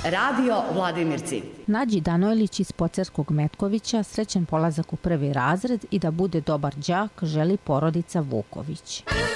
Radio Vladimirci. Nađi Danojlić iz Pocerskog Metkovića srećan polazak u 1. razred i da bude dobar đak želi porodica Vuković.